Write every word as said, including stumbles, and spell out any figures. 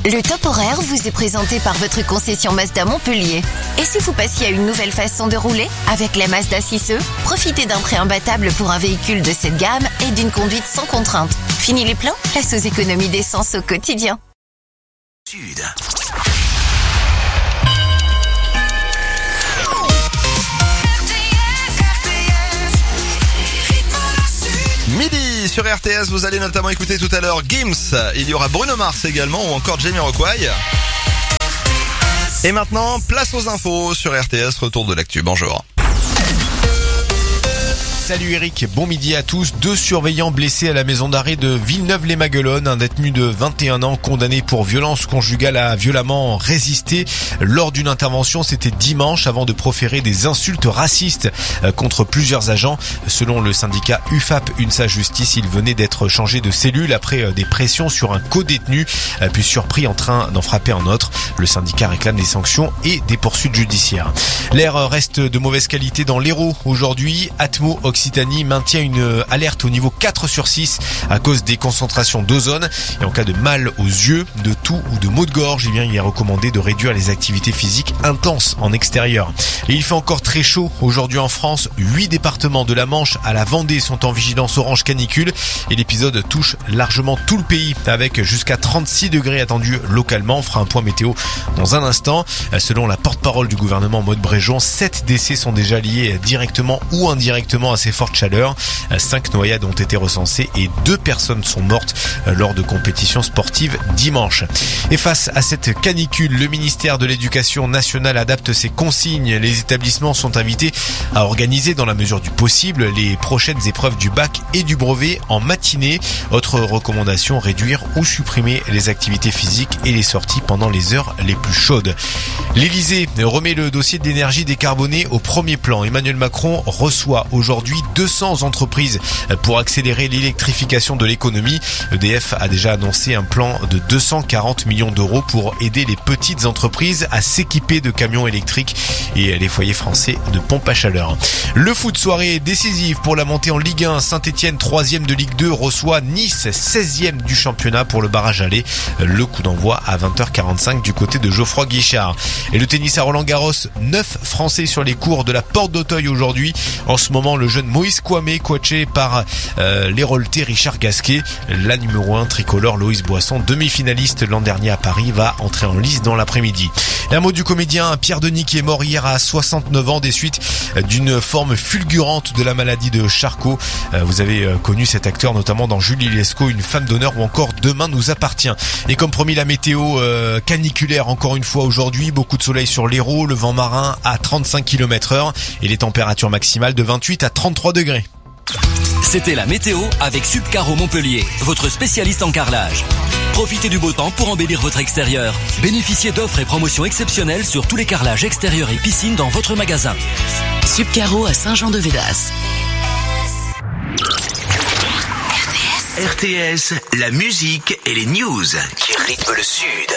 Le top horaire vous est présenté par votre concession Mazda Montpellier. Et si vous passiez à une nouvelle façon de rouler? Avec la Mazda six E, profitez d'un prêt imbattable pour un véhicule de cette gamme et d'une conduite sans contrainte. Fini les plans? Place aux économies d'essence au quotidien. Sud. Midi sur R T S, vous allez notamment écouter tout à l'heure Gims, il y aura Bruno Mars également ou encore Jamiroquai. Et maintenant, place aux infos sur R T S, retour de l'actu. Bonjour. Salut Eric, bon midi à tous. Deux surveillants blessés à la maison d'arrêt de Villeneuve-les-Maguelones. Un détenu de vingt et un ans condamné pour violence conjugale a violemment résisté lors d'une intervention. C'était dimanche avant de proférer des insultes racistes contre plusieurs agents. Selon le syndicat U F A P UNSA Justice, il venait d'être changé de cellule après des pressions sur un co-détenu, puis surpris en train d'en frapper un autre. Le syndicat réclame des sanctions et des poursuites judiciaires. L'air reste de mauvaise qualité dans l'Hérault aujourd'hui. Atmo Occitanie maintient une alerte au niveau quatre sur six à cause des concentrations d'ozone. Et en cas de mal aux yeux, de toux ou de maux de gorge, eh bien, il est recommandé de réduire les activités physiques intenses en extérieur. Et il fait encore très chaud aujourd'hui en France. Huit départements de la Manche à la Vendée sont en vigilance orange canicule. Et l'épisode touche largement tout le pays avec jusqu'à trente-six degrés attendus localement. On fera un point météo dans un instant. Selon la porte-parole du gouvernement Maud Bréjon, sept décès sont déjà liés directement ou indirectement à ces fortes chaleurs. Cinq noyades ont été recensées et deux personnes sont mortes lors de compétitions sportives dimanche. Et face à cette canicule, le ministère de l'Éducation nationale adapte ses consignes. Les établissements sont invités à organiser dans la mesure du possible les prochaines épreuves du bac et du brevet en matinée. Autre recommandation, réduire ou supprimer les activités physiques et les sorties pendant les heures les plus chaudes. L'Élysée remet le dossier de l'énergie décarbonée au premier plan. Emmanuel Macron reçoit aujourd'hui deux cents entreprises pour accélérer l'électrification de l'économie. E D F a déjà annoncé un plan de deux cent quarante millions d'euros pour aider les petites entreprises à s'équiper de camions électriques et les foyers français de pompes à chaleur. Le foot soirée décisive pour la montée en Ligue un. Saint-Etienne, troisième de Ligue deux, reçoit Nice, seizième du championnat pour le barrage aller. Le coup d'envoi à vingt heures quarante-cinq du côté de Geoffroy Guichard. Et le tennis à Roland-Garros, neuf Français sur les cours de la Porte d'Auteuil aujourd'hui. En ce moment, le jeune Moïse Kouamé, coaché par euh, l'hérolté Richard Gasquet. La numéro un tricolore Loïs Boisson, demi-finaliste l'an dernier à Paris, va entrer en lice dans l'après-midi. Et un mot du comédien Pierre Denis qui est mort hier à soixante-neuf ans des suites d'une forme fulgurante de la maladie de Charcot. Vous avez connu cet acteur notamment dans Julie Lescaut, Une femme d'honneur ou encore Demain nous appartient. Et comme promis, la météo euh, caniculaire encore une fois aujourd'hui. Beaucoup de soleil sur l'Hérault, le vent marin à trente-cinq kilomètres heure et les températures maximales de vingt-huit à trente-trois degrés. C'était la météo avec Subcaro Montpellier, votre spécialiste en carrelage. Profitez du beau temps pour embellir votre extérieur. Bénéficiez d'offres et promotions exceptionnelles sur tous les carrelages extérieurs et piscines dans votre magasin. Subcaro à Saint-Jean-de-Védas. R T S, la musique et les news qui rythment le Sud.